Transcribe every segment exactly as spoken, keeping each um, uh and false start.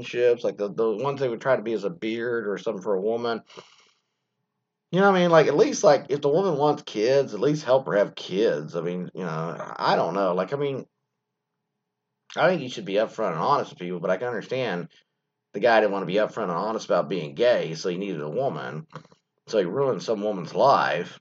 relationships, like the, the ones they would try to be as a beard or something for a woman. You know what I mean? Like, at least, like, if the woman wants kids, at least help her have kids. I mean, you know, I don't know. Like, I mean, I think you should be upfront and honest with people, but I can understand the guy didn't want to be upfront and honest about being gay, so he needed a woman. So he ruined some woman's life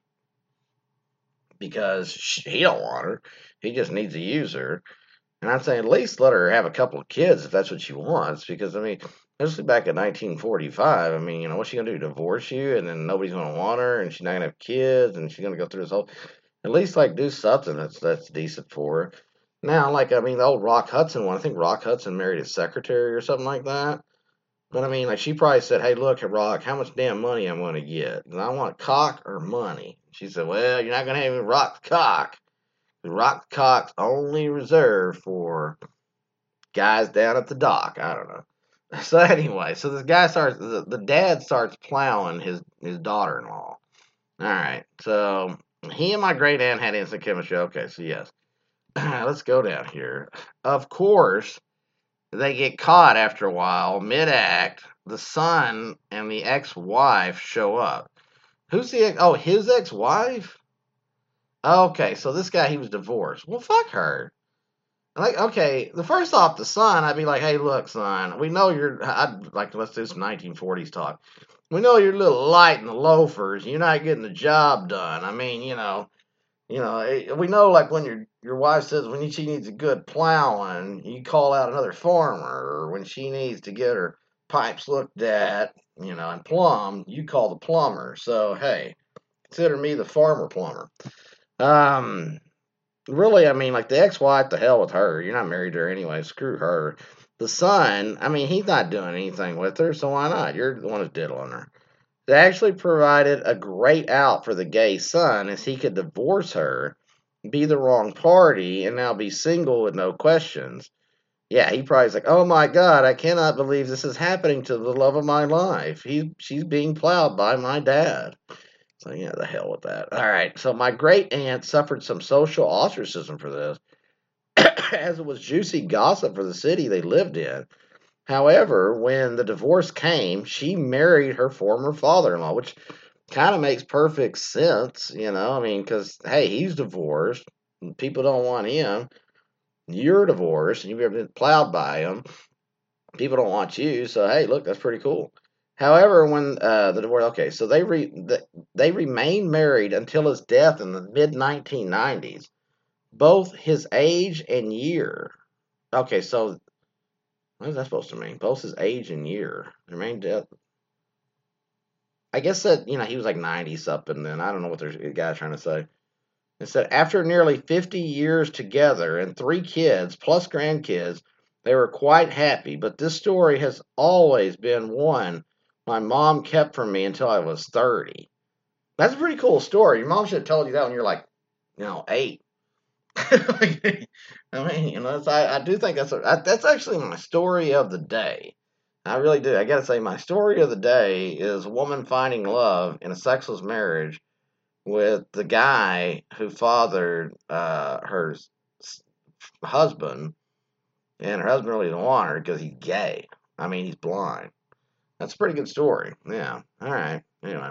because she, he don't want her. He just needs to use her. And I'm saying at least let her have a couple of kids if that's what she wants. Because I mean, especially back in nineteen forty-five, I mean, you know, what's she gonna do? Divorce you, and then nobody's gonna want her, and she's not gonna have kids, and she's gonna go through this whole. At least like do something that's that's decent for her. Now, like I mean, the old Rock Hudson one. I think Rock Hudson married his secretary or something like that. But I mean, like she probably said, "Hey, look, Rock, how much damn money I'm gonna get? And I want cock or money." She said, "Well, you're not gonna have any rock cock. The rock cock's only reserved for guys down at the dock." I don't know. So anyway, so this guy starts. The, the dad starts plowing his his daughter-in-law. All right, so he and my great aunt had instant chemistry. Okay, so yes, let's go down here. Of course, they get caught after a while, mid-act. The son and the ex-wife show up. Who's the ex? Oh, his ex-wife? Okay, so this guy, he was divorced. Well, fuck her. Like, okay, the first off, the son, I'd be like, hey, look, son, we know you're, I'd like, let's do some nineteen forties talk. We know you're a little light in the loafers. You're not getting the job done. I mean, you know, you know, eh, we know like when your your wife says when she needs a good plowing, you call out another farmer, or when she needs to get her pipes looked at, you know, and plumbed, you call the plumber. So hey, consider me the farmer plumber. Um, really, I mean, like the ex-wife, the hell with her. You're not married to her anyway. Screw her. The son, I mean, he's not doing anything with her, so why not? You're the one who's diddling her. They actually provided a great out for the gay son as he could divorce her, be the wrong party, and now be single with no questions. Yeah, he probably's like, oh my God, I cannot believe this is happening to the love of my life. He, she's being plowed by my dad. So yeah, the hell with that. All right, so my great aunt suffered some social ostracism for this, as it was juicy gossip for the city they lived in. However, when the divorce came, she married her former father in law, which kind of makes perfect sense, you know? I mean, because, hey, he's divorced. People don't want him. You're divorced, and you've been plowed by him. People don't want you. So, hey, look, that's pretty cool. However, when uh, the divorce, okay, so they re, the, they remained married until his death in the mid nineteen nineties. Both his age and year. Okay, so what is that supposed to mean? Both his age and year. Remained dead. I guess that, you know, he was like ninety something then. I don't know what the guy's trying to say. It said after nearly fifty years together and three kids plus grandkids, they were quite happy. But this story has always been one my mom kept from me until I was thirty. That's a pretty cool story. Your mom should have told you that when you're like, you know, eight. I mean, you know, that's, I, I do think that's a, that's actually my story of the day. I really do. I gotta say, my story of the day is a woman finding love in a sexless marriage with the guy who fathered uh, her s- husband, and her husband really didn't want her because he's gay. I mean, he's blind. That's a pretty good story. Yeah. All right. Anyway,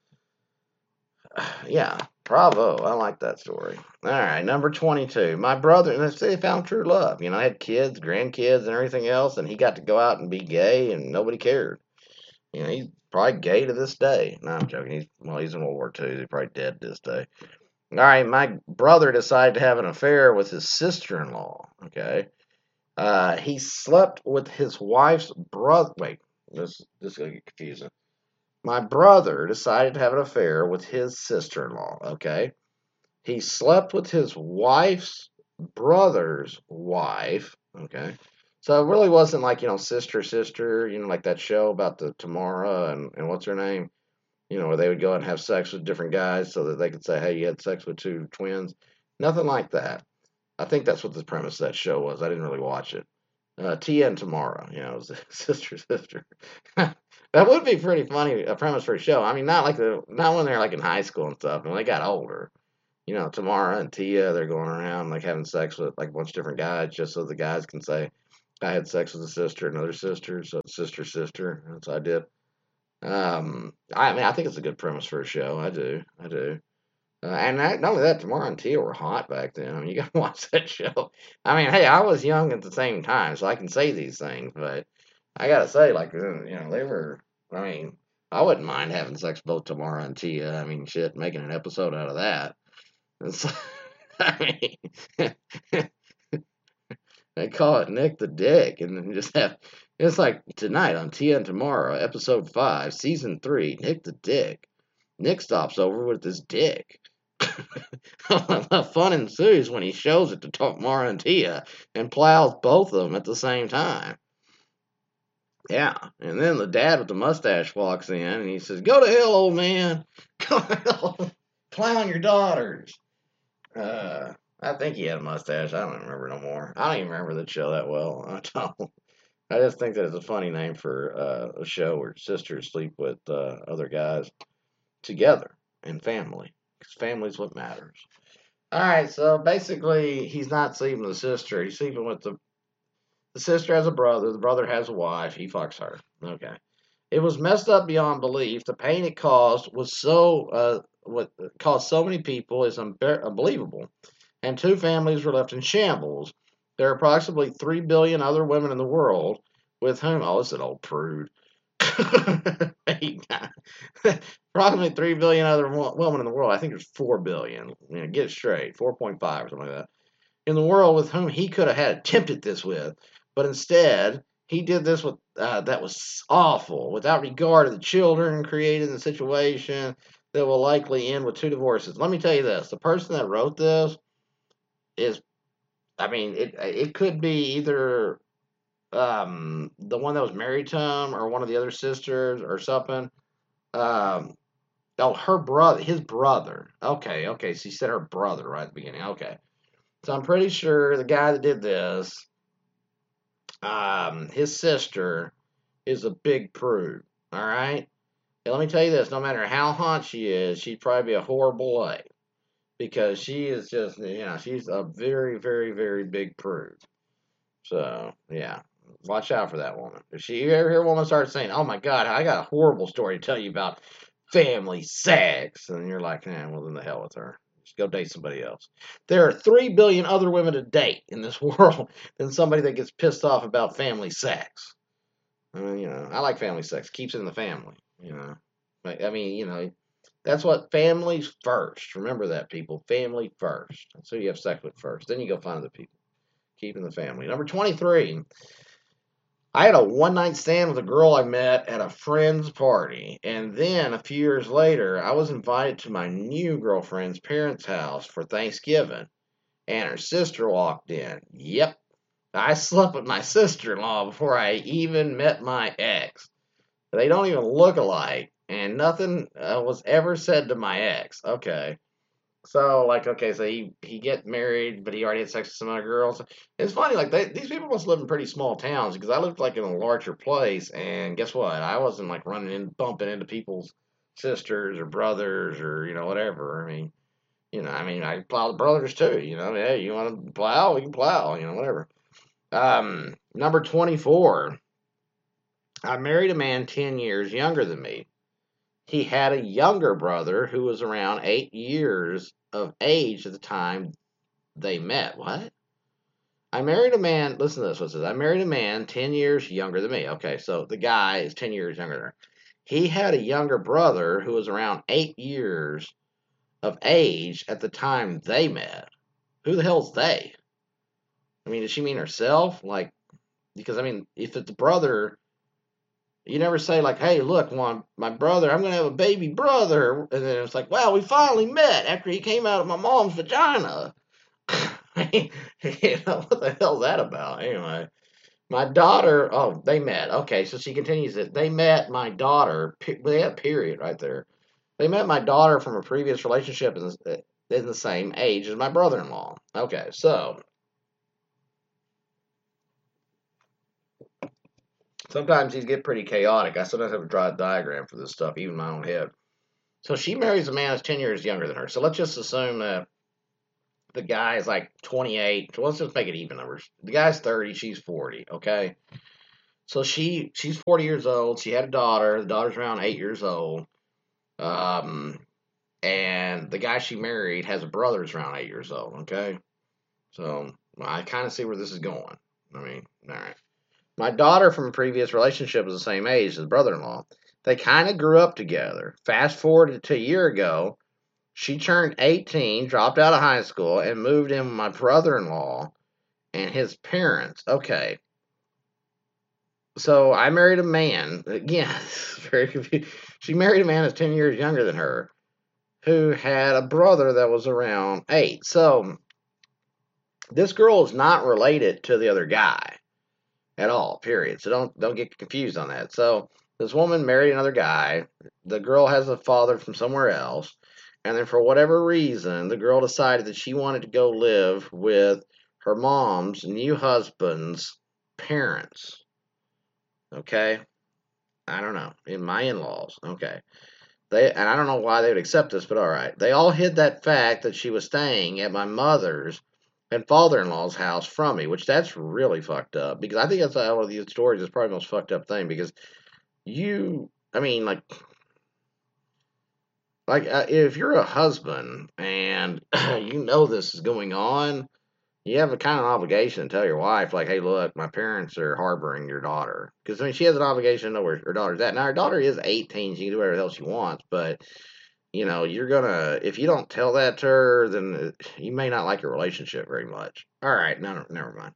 yeah. Bravo. I like that story. All right. Number twenty-two. My brother, and they found true love. You know, I had kids, grandkids, and everything else, and he got to go out and be gay, and nobody cared. You know, he's probably gay to this day. No, I'm joking. He's well, he's in World War Two. He's probably dead to this day. All right, my brother decided to have an affair with his sister-in-law. Okay, uh, he slept with his wife's brother. Wait, this this is gonna get confusing. My brother decided to have an affair with his sister-in-law. Okay, he slept with his wife's brother's wife. Okay, so it really wasn't like you know sister sister. You know, like that show about the Tamara and and what's her name. You know, where they would go and have sex with different guys so that they could say, hey, you had sex with two twins. Nothing like that. I think that's what the premise of that show was. I didn't really watch it. Uh, Tia and Tamara, you know, it was sister, sister. That would be pretty funny, a premise for a show. I mean, not like the, not when they're like in high school and stuff. When they got older, you know, Tamara and Tia, they're going around like having sex with like a bunch of different guys just so the guys can say, I had sex with a sister, another sister, so sister, sister. That's what I did. Um, I mean, I think it's a good premise for a show. I do, I do. Uh, and that, not only that, Tamara and Tia were hot back then. I mean, you gotta watch that show. I mean, hey, I was young at the same time, so I can say these things, but I gotta say, like, uh, you know, they were. I mean, I wouldn't mind having sex with both Tamara and Tia. I mean, shit, making an episode out of that. It's, I mean, they call it Nick the Dick, and then just have. It's like tonight on Tia and Tomorrow, episode five, season three, Nick the Dick. Nick stops over with his dick. The fun ensues when he shows it to Tamara and Tia and plows both of them at the same time. Yeah, and then the dad with the mustache walks in and he says, "Go to hell, old man. Go to hell. Plowing your daughters." Uh, I think he had a mustache. I don't remember no more. I don't even remember the show that well. I don't. I just think that it's a funny name for uh, a show where sisters sleep with uh, other guys together and family. Because family's what matters. All right, so basically, he's not sleeping with the sister. He's sleeping with the the sister has a brother. The brother has a wife. He fucks her. Okay. It was messed up beyond belief. The pain it caused was so uh, what caused so many people is unbe- unbelievable, and two families were left in shambles. There are approximately three billion other women in the world with whom. Oh, it's an old prude. Approximately three billion other women in the world. I think there's four billion. You know, get it straight. four point five or something like that. In the world with whom he could have had attempted this with, but instead he did this with uh, that was awful, without regard to the children created in the situation that will likely end with two divorces. Let me tell you this: the person that wrote this is, I mean, it it could be either um, the one that was married to him or one of the other sisters or something. Um, oh, her brother, his brother. Okay, okay. So you said her brother right at the beginning. Okay, so I'm pretty sure the guy that did this, um, his sister is a big prude. All right. And let me tell you this: no matter how hot she is, she'd probably be a horrible wife because she is just, you know, she's a very, very, very big prude. So yeah, watch out for that woman. If she, you ever hear a woman start saying, "Oh my God, I got a horrible story to tell you about family sex," and you're like, "Eh, well then the hell with her. Just go date somebody else." There are three billion other women to date in this world than somebody that gets pissed off about family sex. I mean, you know, I like family sex. Keeps it in the family. You know, I mean, you know, that's what families first. Remember that, people. Family first. That's who you have sex with first. Then you go find other people. Keeping the family. Number twenty-three. I had a one night stand with a girl I met at a friend's party. And then a few years later, I was invited to my new girlfriend's parents' house for Thanksgiving. And her sister walked in. Yep. I slept with my sister in law before I even met my ex. They don't even look alike. And nothing uh, was ever said to my ex. Okay. So, like, okay, so he he get married, but he already had sex with some other girls. It's funny, like they, these people must live in pretty small towns because I lived like in a larger place, and guess what? I wasn't like running in, bumping into people's sisters or brothers or you know whatever. I mean, you know, I mean, I plow the brothers too. You know, hey, you want to plow? We can plow. You know, whatever. Um, number twenty-four. I married a man ten years younger than me. He had a younger brother who was around eight years of age at the time they met. What? I married a man. Listen to this. What it says? I married a man ten years younger than me. Okay, so the guy is ten years younger than her. He had a younger brother who was around eight years of age at the time they met. Who the hell's they? I mean, does she mean herself? Like, because I mean, if it's the brother, you never say like, "Hey, look, my my brother, I'm gonna have a baby brother," and then it's like, "Wow, we finally met after he came out of my mom's vagina." You know, what the hell's that about? Anyway, my daughter. Oh, they met. Okay, so she continues it. They met my daughter. They had a period right there. They met my daughter from a previous relationship in the, in the same age as my brother-in-law. Okay, so sometimes these get pretty chaotic. I sometimes have to draw a diagram for this stuff, even in my own head. So she marries a man who's ten years younger than her. So let's just assume that the guy is like twenty-eight. So let's just make it even numbers. The guy's thirty, she's forty, okay? So she she's forty years old. She had a daughter. The daughter's around eight years old. Um, and the guy she married has a brother who's around eight years old, okay? So well, I kind of see where this is going. I mean, all right. My daughter from a previous relationship was the same age as the brother-in-law. They kind of grew up together. Fast forward to a year ago, she turned eighteen, dropped out of high school, and moved in with my brother-in-law and his parents. Okay. So I married a man. Again, very confused. She married a man that's ten years younger than her who had a brother that was around eight. So this girl is not related to the other guy at all, period. So don't don't get confused on that. So this woman married another guy. The girl has a father from somewhere else. And then for whatever reason, the girl decided that she wanted to go live with her mom's new husband's parents. Okay? I don't know. In my in-laws. Okay. They and I don't know why they would accept this, but all right. They all hid that fact that she was staying at my mother's and father-in-law's house from me, which that's really fucked up because I think that's out of these stories is probably the most fucked up thing because you, I mean, like, like uh, if you're a husband and you know this is going on, you have a kind of obligation to tell your wife, like, hey, look, my parents are harboring your daughter. Because, I mean, she has an obligation to know where her daughter's at. Now, her daughter is eighteen. She can do whatever the hell she wants. But, you know, you're going to, if you don't tell that to her, then you may not like your relationship very much. All right. No, never mind.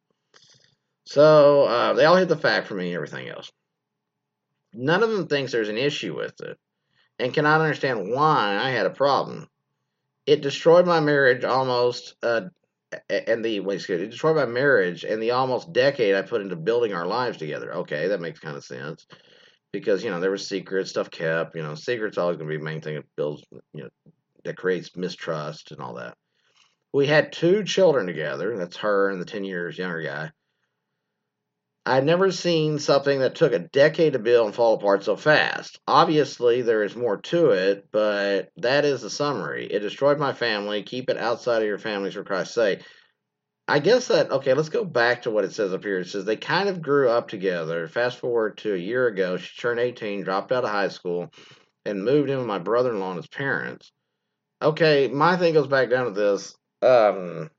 So, uh, they all hid the fact from me and everything else. None of them thinks there's an issue with it and cannot understand why I had a problem. It destroyed my marriage almost uh, and the wait, excuse me, it destroyed my marriage and the almost decade I put into building our lives together. Okay, that makes kind of sense because you know there was secrets, stuff kept. You know, secrets always going to be the main thing that builds, you know, that creates mistrust and all that. We had two children together. That's her and the ten years younger guy. I'd never seen something that took a decade to build and fall apart so fast. Obviously, there is more to it, but that is the summary. It destroyed my family. Keep it outside of your families, for Christ's sake. I guess that, okay, let's go back to what it says up here. It says they kind of grew up together. Fast forward to a year ago, she turned eighteen, dropped out of high school, and moved in with my brother in law and his parents. Okay, my thing goes back down to this. Um,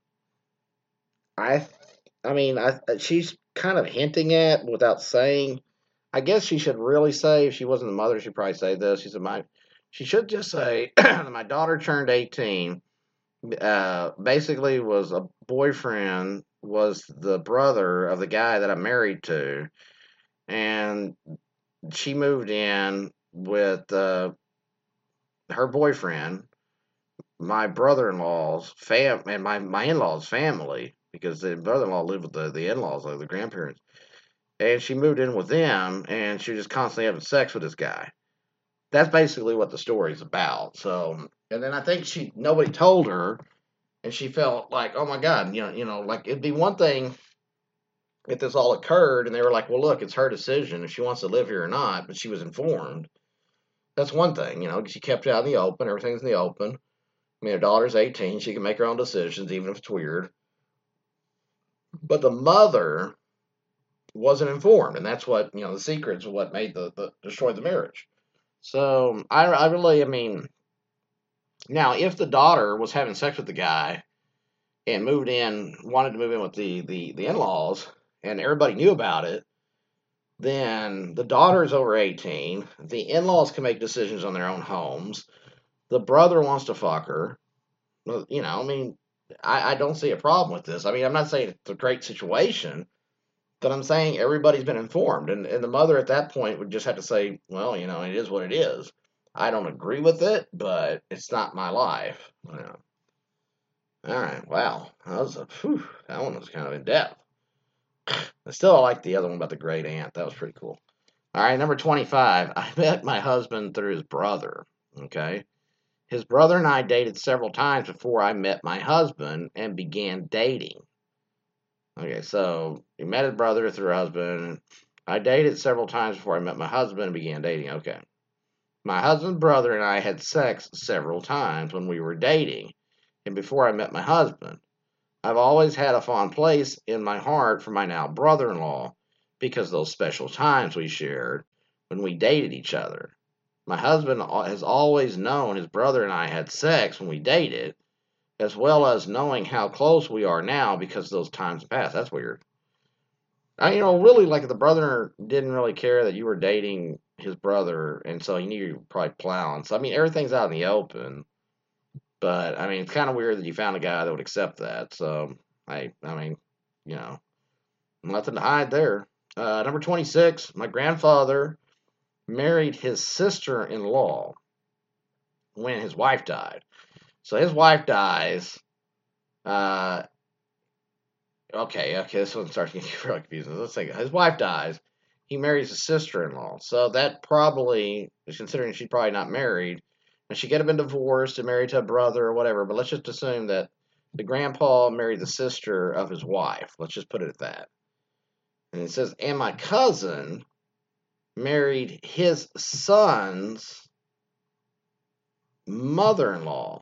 I, I mean, I, she's kind of hinting at without saying. I guess she should really say, if she wasn't the mother, she'd probably say this. She said, my, she should just say, my daughter turned eighteen. Uh, basically was a boyfriend, was the brother of the guy that I'm married to, and she moved in with uh, her boyfriend, my brother-in-law's fam, and my, my in-laws' family, because the brother-in-law lived with the, the in-laws, like the grandparents, and she moved in with them, and she was just constantly having sex with this guy. That's basically what the story's about. So, and then I think she nobody told her. And she felt like, oh my God, you know, you know, like it'd be one thing if this all occurred and they were like, well, look, it's her decision if she wants to live here or not, but she was informed. That's one thing, you know, she kept it out in the open, everything's in the open. I mean, her daughter's eighteen, she can make her own decisions, even if it's weird. But the mother wasn't informed, and that's what, you know, the secrets of what made the, the destroyed the marriage. So I, I really, I mean, now if the daughter was having sex with the guy and moved in, wanted to move in with the, the, the in-laws, and everybody knew about it, then the daughter is over eighteen. The in-laws can make decisions on their own homes. The brother wants to fuck her. Well, you know, I mean, I, I don't see a problem with this. I mean, I'm not saying it's a great situation, but I'm saying everybody's been informed. And, and the mother at that point would just have to say, well, you know, it is what it is. I don't agree with it, but it's not my life. You know. All right, wow. That was a, whew, that one was kind of in depth. I still like the other one about the great aunt. That was pretty cool. All right, number twenty-five. I met my husband through his brother. Okay. His brother and I dated several times before I met my husband and began dating. Okay, so he met his brother through her husband. I dated several times before I met my husband and began dating. Okay. My husband's brother and I had sex several times when we were dating and before I met my husband. I've always had a fond place in my heart for my now brother in law because of those special times we shared when we dated each other. My husband has always known his brother and I had sex when we dated, as well as knowing how close we are now because of those times past. That's weird. I, you know, really, like the brother didn't really care that you were dating his brother, and so he knew you were probably plowing. So, I mean, everything's out in the open. But I mean, it's kind of weird that you found a guy that would accept that. So, I, I mean, you know, nothing to hide there. Uh, number twenty-six, my grandfather married his sister-in-law when his wife died. So his wife dies. Uh, okay, okay, this one starts getting really confusing. Let's think. His wife dies. He marries his sister-in-law. So that probably, considering she's probably not married, and she could have been divorced and married to a brother or whatever. But let's just assume that the grandpa married the sister of his wife. Let's just put it at that. And it says, and my cousin married his son's mother-in-law.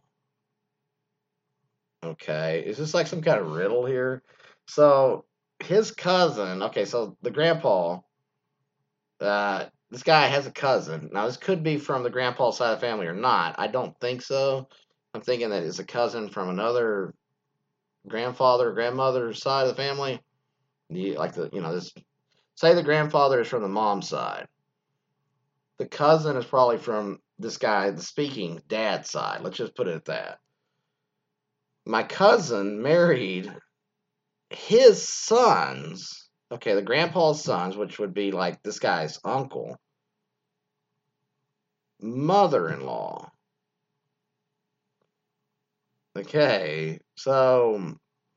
Okay, is this like some kind of riddle here? So his cousin, okay, so the grandpa, uh, this guy has a cousin. Now this could be from the grandpa side of the family or not. I don't think so. I'm thinking that it's a cousin from another grandfather, grandmother's side of the family. You, like the, you know, this. Say the grandfather is from the mom's side. The cousin is probably from this guy, the speaking dad's side. Let's just put it at that. My cousin married his sons, okay, the grandpa's sons, which would be like this guy's uncle, mother in law. Okay, so,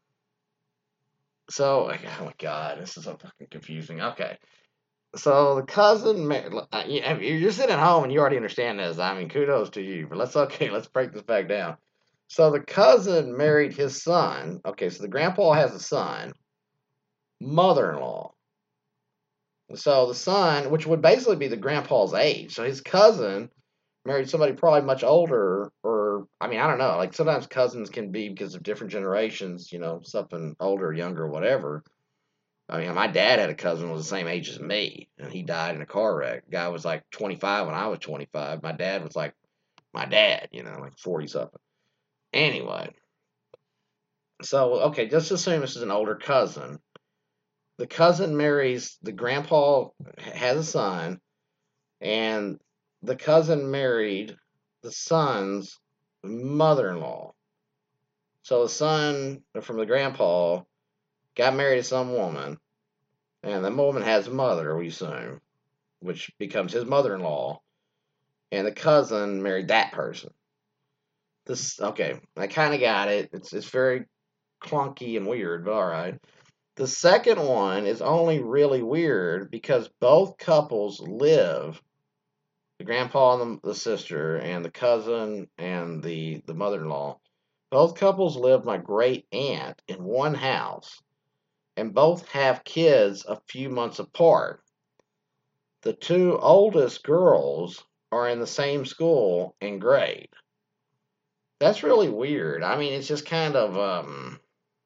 so, oh my God, this is so fucking confusing. Okay, so the cousin, you're just sitting at home and you already understand this. I mean, kudos to you, but let's, okay, let's break this back down. So the cousin married his son. Okay, so the grandpa has a son, mother in law. So the son, which would basically be the grandpa's age, so his cousin married somebody probably much older, or I mean, I don't know. Like sometimes cousins can be because of different generations, you know, something older, younger, whatever. I mean, my dad had a cousin who was the same age as me, and he died in a car wreck. Guy was like twenty-five when I was twenty-five. My dad was like my dad, you know, like forty something. Anyway, so okay, just assume this is an older cousin. The cousin marries the grandpa has a son, and the cousin married the son's mother-in-law. So the son from the grandpa got married to some woman, and the woman has a mother, we assume, which becomes his mother-in-law, and the cousin married that person. This okay, I kind of got it. It's it's very clunky and weird, but all right. The second one is only really weird because both couples live, the grandpa and the, the sister and the cousin and the, the mother-in-law, both couples live my great aunt in one house and both have kids a few months apart. The two oldest girls are in the same school and grade. That's really weird. I mean, it's just kind of um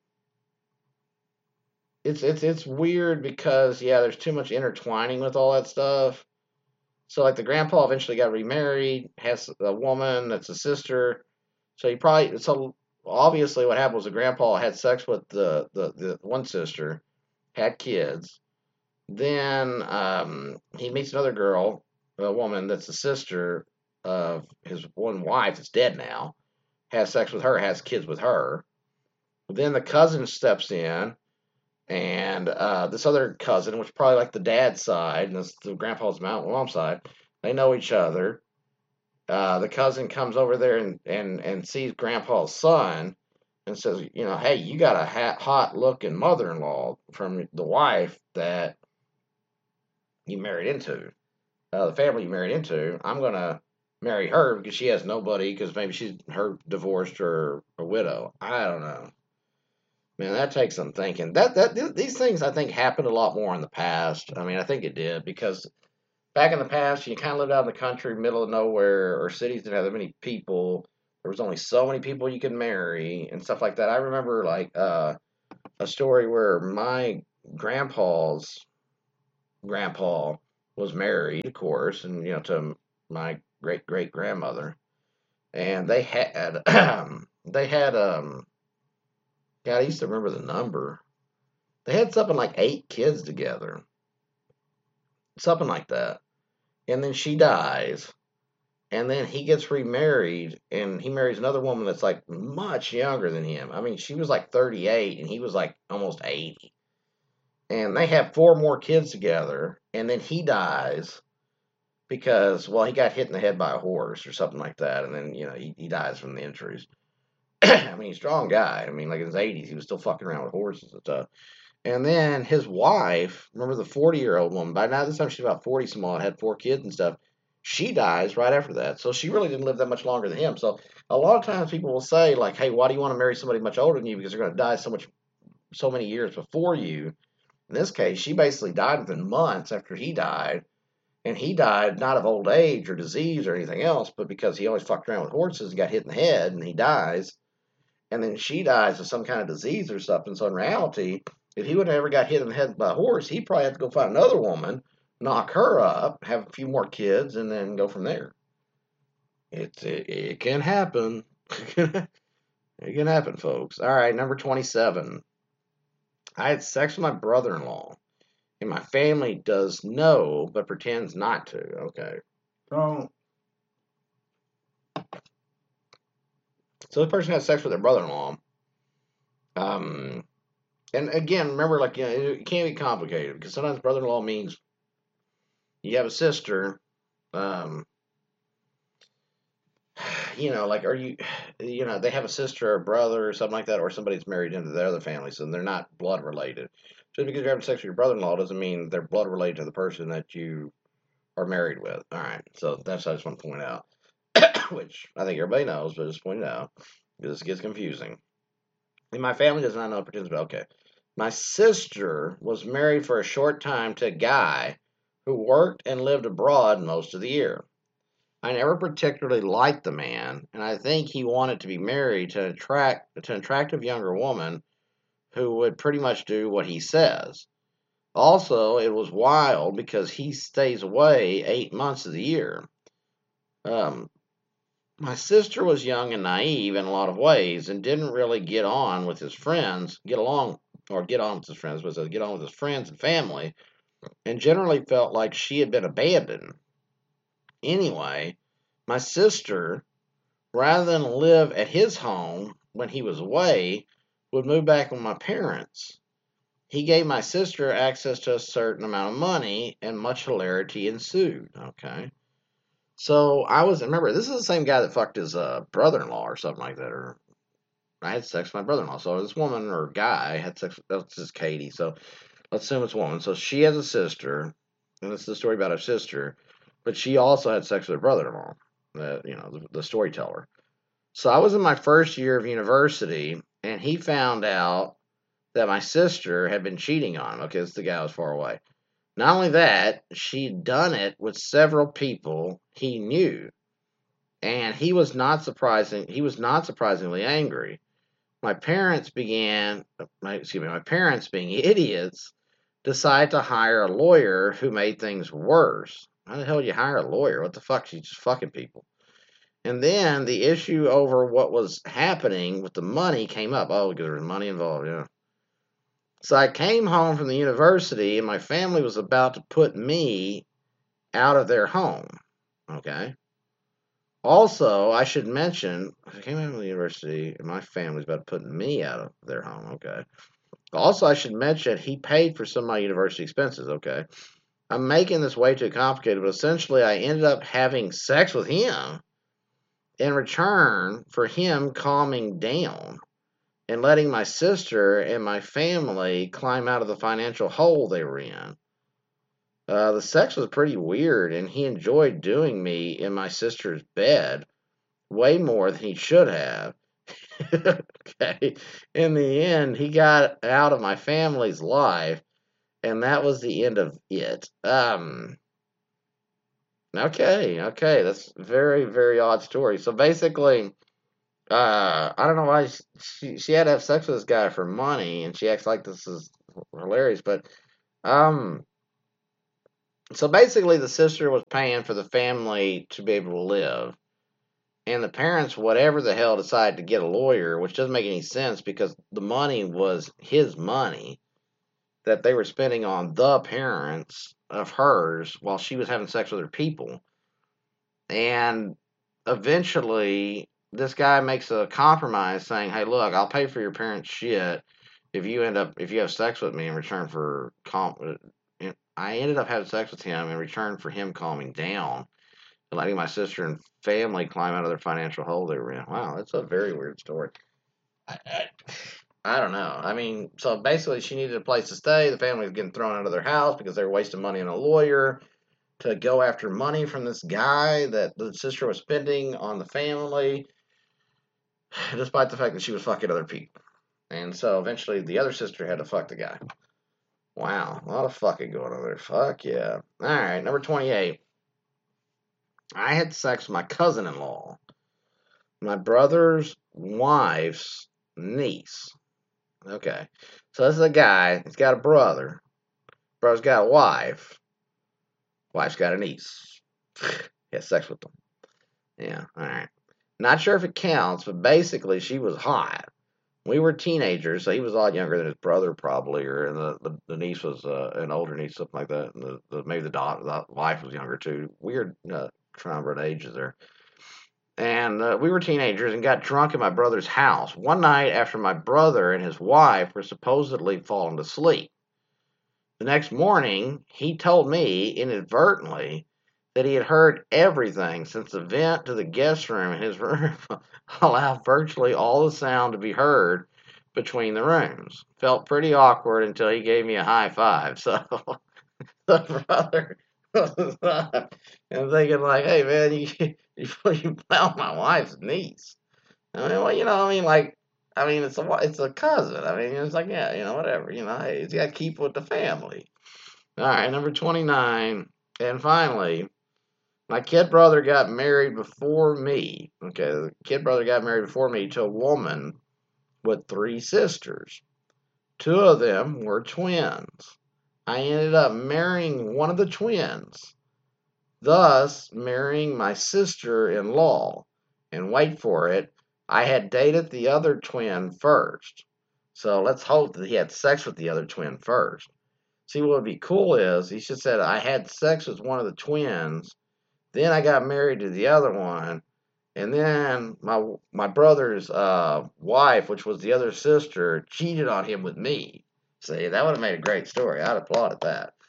it's it's it's weird because yeah, there's too much intertwining with all that stuff. So like the grandpa eventually got remarried, has a woman that's a sister. So he probably so obviously what happened was the grandpa had sex with the the, the one sister, had kids. Then um, he meets another girl, a woman that's the sister of his one wife that's dead now, has sex with her, has kids with her. Then the cousin steps in, and uh, this other cousin, which is probably like the dad's side, and this the grandpa's mom's side, they know each other. Uh, the cousin comes over there and, and, and sees grandpa's son and says, you know, hey, you got a hot looking mother in law from the wife that you married into, uh, the family you married into. I'm going to marry her because she has nobody because maybe she's her divorced or a widow. I don't know. Man, that takes some thinking. That that these things I think happened a lot more in the past. I mean, I think it did because back in the past, you kind of lived out in the country, middle of nowhere, or cities didn't have that many people. there was only so many people you could marry and stuff like that. I remember like uh, a story where my grandpa's grandpa was married, of course, and you know to my great great grandmother, and they had they had um God, I used to remember the number. They had something like eight kids together, something like that, and then she dies. And then he gets remarried and he marries another woman that's like much younger than him. I mean, she was like thirty-eight and he was like almost eighty. And they have four more kids together. And then he dies because, well, he got hit in the head by a horse or something like that. And then, you know, he, he dies from the injuries. I mean, he's a strong guy. I mean, like in his eighties, he was still fucking around with horses and stuff. And then his wife, remember the forty year old woman, by now this time she's about forty small and had four kids and stuff. She dies right after that. So she really didn't live that much longer than him. So a lot of times people will say, like, hey, why do you want to marry somebody much older than you? Because they're going to die so much, so many years before you. In this case, she basically died within months after he died. And he died not of old age or disease or anything else, but because he always fucked around with horses and got hit in the head and he dies. And then she dies of some kind of disease or something. So in reality, if he would have ever got hit in the head by a horse, he'd probably have to go find another woman, knock her up, have a few more kids, and then go from there. It, it, it can happen. It can happen, folks. All right, number twenty-seven. I had sex with my brother-in-law, and my family does know, but pretends not to. Okay. So, so this person had sex with their brother-in-law. Um, and again, remember, like, you know, it can't be complicated because sometimes brother-in-law means you have a sister. Um, you know, like, are you, you know, they have a sister or a brother or something like that, or somebody's married into their other family, so they're not blood related. Just because you're having sex with your brother-in-law doesn't mean they're blood related to the person that you are married with. All right, so that's what I just want to point out, which I think everybody knows, but just point it out because it gets confusing. And my family does not know it pretends, but okay. My sister was married for a short time to a guy who worked and lived abroad most of the year. I never particularly liked the man, and I think he wanted to be married to attract to an attractive younger woman who would pretty much do what he says. Also, it was wild because he stays away eight months of the year. Um, my sister was young and naive in a lot of ways and didn't really get on with his friends, get along, or get on with his friends, was get on with his friends and family, and generally felt like she had been abandoned. Anyway, my sister, rather than live at his home when he was away, would move back with my parents. He gave my sister access to a certain amount of money, and much hilarity ensued. Okay. So I was, remember, this is the same guy that fucked his uh, brother in law or something like that. Or I had sex with my brother in law. So this woman or guy had sex, that's just Katie. So let's assume it's a woman. So she has a sister, and this is the story about her sister, but she also had sex with her brother in law, the, you know, the, the storyteller. So I was in my first year of university, and he found out that my sister had been cheating on him. Okay, this is the guy who was far away. Not only that, she'd done it with several people he knew, and he was not surprising. He was not surprisingly angry. My parents began, my, excuse me, my parents, being idiots, decided to hire a lawyer who made things worse. How the hell do you hire a lawyer? What the fuck? She's just fucking people. And then the issue over what was happening with the money came up. Oh, because there was money involved, yeah. So I came home from the university, and my family was about to put me out of their home. Okay. Also, I should mention, I came home from the university, and my family was about to put me out of their home. Okay. Also, I should mention he paid for some of my university expenses. Okay. I'm making this way too complicated, but essentially, I ended up having sex with him in return for him calming down and letting my sister and my family climb out of the financial hole they were in. Uh, the sex was pretty weird, and he enjoyed doing me in my sister's bed way more than he should have. Okay. In the end, he got out of my family's life, and that was the end of it. Um, okay, okay, that's a very, very odd story. So basically, uh, I don't know why she, she she had to have sex with this guy for money, and she acts like this is hilarious. But um, so basically, the sister was paying for the family to be able to live, and the parents, whatever the hell, decided to get a lawyer, which doesn't make any sense because the money was his money that they were spending on the parents of hers while she was having sex with her people. And eventually, this guy makes a compromise saying, "Hey, look, I'll pay for your parents' shit if you end up if you have sex with me in return for calm." I ended up having sex with him in return for him calming down and letting my sister and family climb out of their financial hole they were in. Wow, that's a very weird story. I, I, I don't know. I mean, so basically, she needed a place to stay. The family was getting thrown out of their house because they were wasting money on a lawyer to go after money from this guy that the sister was spending on the family, despite the fact that she was fucking other people. And so eventually, the other sister had to fuck the guy. Wow, a lot of fucking going on there. Fuck yeah. All right, number twenty-eight. I had sex with my cousin in law, my brother's wife's niece. Okay. So this is a guy. He's got a brother. Brother's got a wife. Wife's got a niece. He has sex with them. Yeah, alright. Not sure if it counts, but basically she was hot. We were teenagers, so he was a lot younger than his brother probably, or and the, the, the niece was uh, an older niece, something like that. And the, the maybe the, daughter, the wife was younger too. Weird uh, triumvirate ages there. And uh, we were teenagers and got drunk at my brother's house one night after my brother and his wife were supposedly falling to sleep. The next morning, he told me inadvertently that he had heard everything since the vent to the guest room in his room allowed virtually all the sound to be heard between the rooms. Felt pretty awkward until he gave me a high five. So the brother was up and thinking like, "Hey man, you you, you found my wife's niece." I mean, well, you know, I mean, like, I mean, it's a it's a cousin. I mean, it's like, yeah, you know, whatever. You know, hey, you got to keep with the family. All right, number twenty-nine. And finally, my kid brother got married before me. Okay, the kid brother got married before me to a woman with three sisters. Two of them were twins. I ended up marrying one of the twins, thus marrying my sister in law. And wait for it, I had dated the other twin first. So let's hope that he had sex with the other twin first. See, what would be cool is he should said I had sex with one of the twins, then I got married to the other one, and then my my brother's uh, wife, which was the other sister, cheated on him with me. See, that would have made a great story. I'd applaud at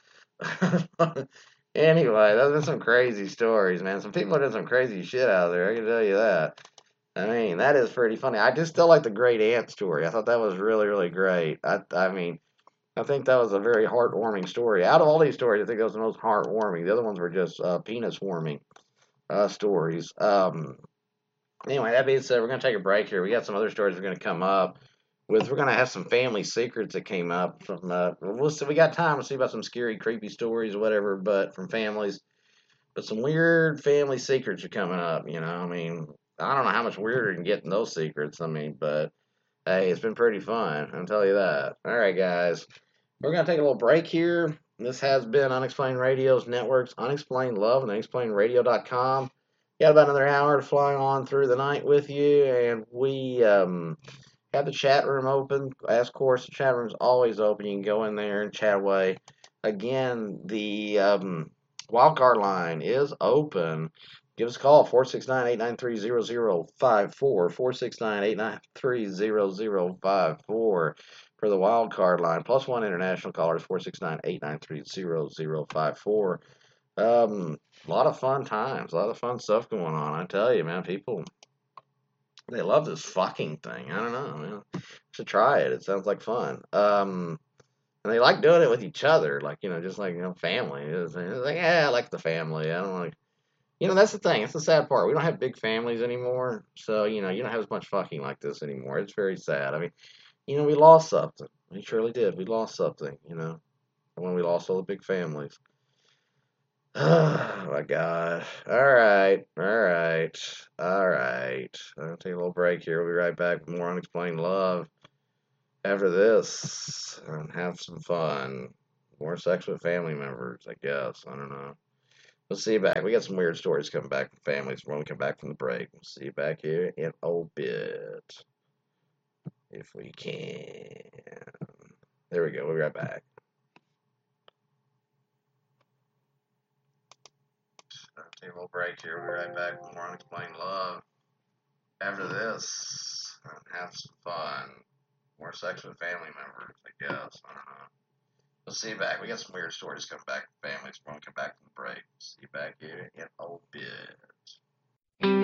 that. Anyway, those are some crazy stories, man. Some people did some crazy shit out there. I can tell you that. I mean, that is pretty funny. I just still like the Great Ant story. I thought that was really, really great. I, I mean, I think that was a very heartwarming story. Out of all these stories, I think that was the most heartwarming. The other ones were just uh, penis warming uh, stories. Um, anyway, that being said, we're going to take a break here. We got some other stories we're going to come up with. We're going to have some family secrets that came up from. Uh, we'll see. We got time. We'll see about some scary, creepy stories or whatever, but from families. But some weird family secrets are coming up. You know, I mean, I don't know how much weirder you can get in those secrets. I mean, but hey, it's been pretty fun. I'll tell you that. All right, guys. We're going to take a little break here. This has been Unexplained Radio's Network's Unexplained Love and unexplained radio dot com. Got about another hour to fly on through the night with you, and we um, have the chat room open. As of course, the chat room's always open. You can go in there and chat away. Again, the um, wildcard line is open. Give us a call, four six nine, eight nine three, zero zero five four, four six nine, eight nine three, zero zero five four for the wild card line. Plus one international callers, four six nine, eight nine three, zero zero five four. Um, a lot of fun times, a lot of fun stuff going on. I tell you, man, people, they love this fucking thing. I don't know, man. Should try it. It sounds like fun. Um, and they like doing it with each other, like, you know, just like, you know, family. It's, it's like, yeah, I like the family. I don't like, you know, that's the thing. It's the sad part. We don't have big families anymore. So, you know, you don't have as much fucking like this anymore. It's very sad. I mean, you know, we lost something. We surely did. We lost something, you know, when we lost all the big families. Oh my God. All right. All right. All right. I'll take a little break here. We'll be right back with more unexplained love after this and have some fun. More sex with family members, I guess. I don't know. We'll see you back. We got some weird stories coming back from families when we come back from the break. We'll see you back here in a bit. If we can. There we go. We'll be right back. I'll take a little break here. We'll be right back with more unexplained love after this and have some fun. More sex with family members, I guess. I don't know. We'll see you back. We got some weird stories coming back from families when we come back from the break. We'll see you back here in a bit.